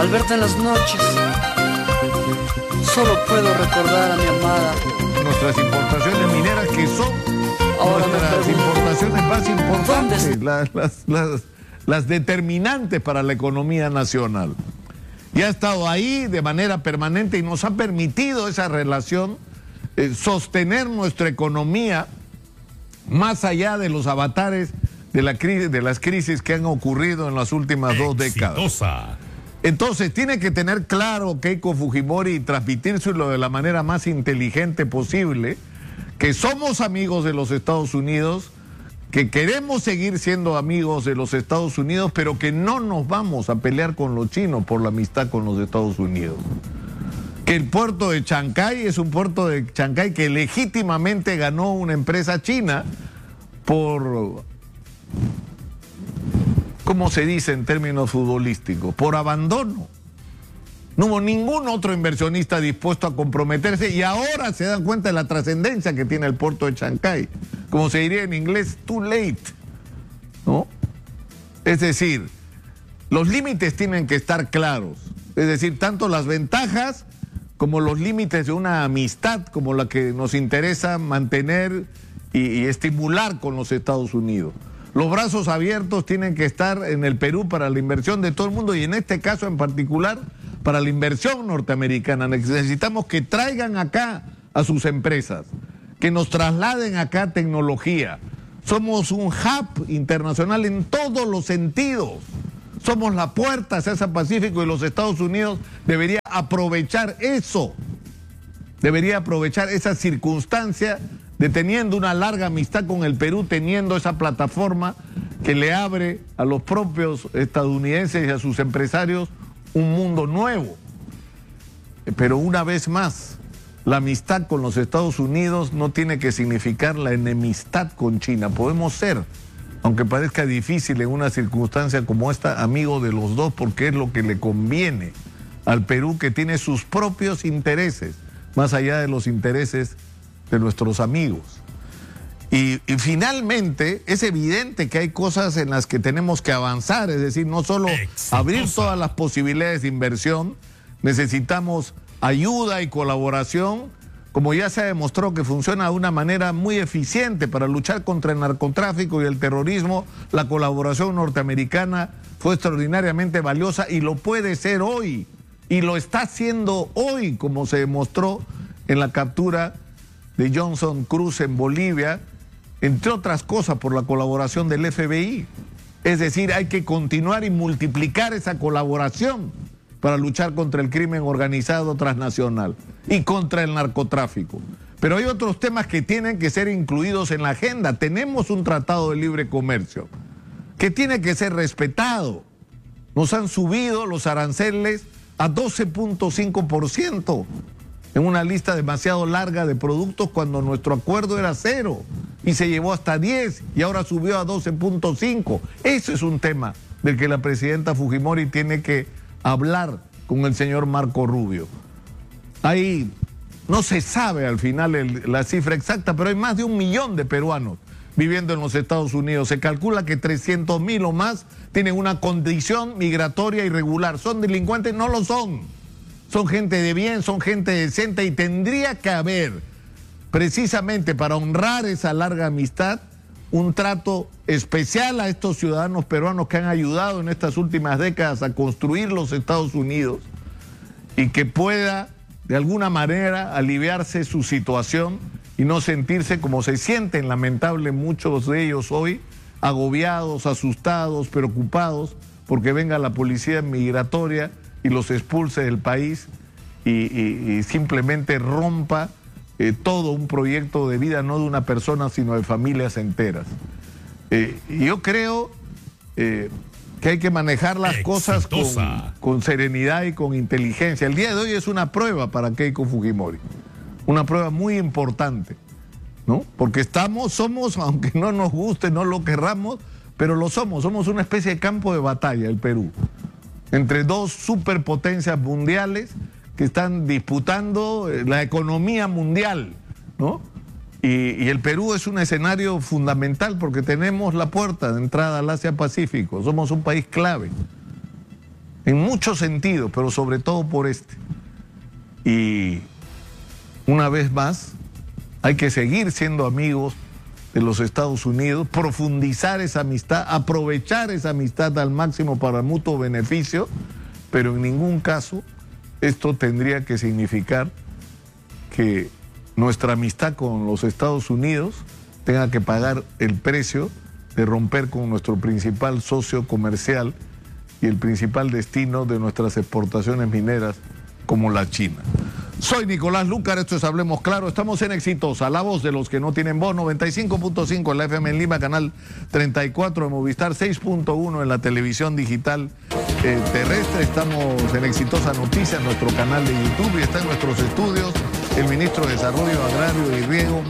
Al verte en las noches, solo puedo recordar a mi amada. Nuestras importaciones mineras, que son Ahora nuestras importaciones más importantes, ¿dónde las determinantes para la economía nacional. Y ha estado ahí de manera permanente y nos ha permitido esa relación sostener nuestra economía más allá de los avatares de las crisis que han ocurrido en las últimas 2 décadas. Entonces tiene que tener claro Keiko Fujimori y transmitírselo de la manera más inteligente posible, que somos amigos de los Estados Unidos, que queremos seguir siendo amigos de los Estados Unidos, pero que no nos vamos a pelear con los chinos por la amistad con los Estados Unidos. Que el puerto de Chancay es un puerto de Chancay que legítimamente ganó una empresa china por, ¿cómo se dice en términos futbolísticos? Por abandono. No hubo ningún otro inversionista dispuesto a comprometerse y ahora se dan cuenta de la trascendencia que tiene el puerto de Chancay. Como se diría en inglés, too late, ¿no? Es decir, los límites tienen que estar claros. Es decir, tanto las ventajas como los límites de una amistad como la que nos interesa mantener y estimular con los Estados Unidos. Los brazos abiertos tienen que estar en el Perú para la inversión de todo el mundo y en este caso en particular para la inversión norteamericana. Necesitamos que traigan acá a sus empresas, que nos trasladen acá tecnología. Somos un hub internacional en todos los sentidos. Somos la puerta hacia ese Pacífico y los Estados Unidos debería aprovechar eso. Debería aprovechar esa circunstancia de teniendo una larga amistad con el Perú, teniendo esa plataforma que le abre a los propios estadounidenses y a sus empresarios un mundo nuevo. Pero una vez más, la amistad con los Estados Unidos no tiene que significar la enemistad con China. Podemos ser, aunque parezca difícil en una circunstancia como esta, amigo de los dos, porque es lo que le conviene al Perú, que tiene sus propios intereses, más allá de los intereses de nuestros amigos. Y finalmente, es evidente que hay cosas en las que tenemos que avanzar, es decir, no solo abrir todas las posibilidades de inversión, necesitamos ayuda y colaboración, como ya se ha demostrado que funciona de una manera muy eficiente para luchar contra el narcotráfico y el terrorismo. La colaboración norteamericana fue extraordinariamente valiosa y lo puede ser hoy, y lo está haciendo hoy, como se demostró en la captura de Johnson Cruz en Bolivia, entre otras cosas por la colaboración del FBI. Es decir, hay que continuar y multiplicar esa colaboración para luchar contra el crimen organizado transnacional y contra el narcotráfico. Pero hay otros temas que tienen que ser incluidos en la agenda. Tenemos un tratado de libre comercio que tiene que ser respetado. Nos han subido los aranceles a 12.5% en una lista demasiado larga de productos cuando nuestro acuerdo era 0 y se llevó hasta 10 y ahora subió a 12.5. Eso es un tema del que la presidenta Fujimori tiene que hablar con el señor Marco Rubio. Ahí no se sabe al final la cifra exacta, pero hay más de 1 millón de peruanos viviendo en los Estados Unidos. Se calcula que 300.000 o más tienen una condición migratoria irregular. ¿Son delincuentes? No lo son. Son gente de bien, son gente decente y tendría que haber, precisamente para honrar esa larga amistad, un trato especial a estos ciudadanos peruanos que han ayudado en estas últimas décadas a construir los Estados Unidos y que pueda de alguna manera aliviarse su situación y no sentirse como se sienten lamentable muchos de ellos hoy, agobiados, asustados, preocupados porque venga la policía migratoria y los expulse del país y simplemente rompa todo un proyecto de vida, no de una persona, sino de familias enteras. Yo creo que hay que manejar las cosas con serenidad y con inteligencia. El día de hoy es una prueba para Keiko Fujimori, una prueba muy importante, ¿no? Porque somos, aunque no nos guste, no lo querramos, pero lo somos una especie de campo de batalla, el Perú, entre dos superpotencias mundiales que están disputando la economía mundial, ¿no? Y el Perú es un escenario fundamental porque tenemos la puerta de entrada al Asia-Pacífico, somos un país clave. en muchos sentidos, pero sobre todo por este. Y una vez más, hay que seguir siendo amigos de los Estados Unidos, profundizar esa amistad, aprovechar esa amistad al máximo para mutuo beneficio, pero en ningún caso esto tendría que significar que nuestra amistad con los Estados Unidos tenga que pagar el precio de romper con nuestro principal socio comercial y el principal destino de nuestras exportaciones mineras como la China. Soy Nicolás Lúcar, esto es Hablemos Claro, estamos en Exitosa, la voz de los que no tienen voz, 95.5 en la FM en Lima, canal 34 de Movistar, 6.1 en la televisión digital terrestre, estamos en Exitosa Noticias, nuestro canal de YouTube, y está en nuestros estudios el ministro de Desarrollo Agrario y Riego,